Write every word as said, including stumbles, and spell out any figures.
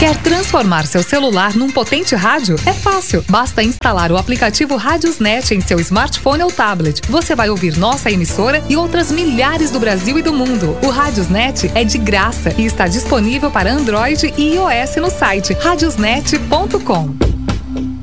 Quer transformar seu celular num potente rádio? É fácil. Basta instalar o aplicativo Radiosnet em seu smartphone ou tablet. Você vai ouvir nossa emissora e outras milhares do Brasil e do mundo. O Radiosnet é de graça e está disponível para Android e iOS no site radiosnet ponto com.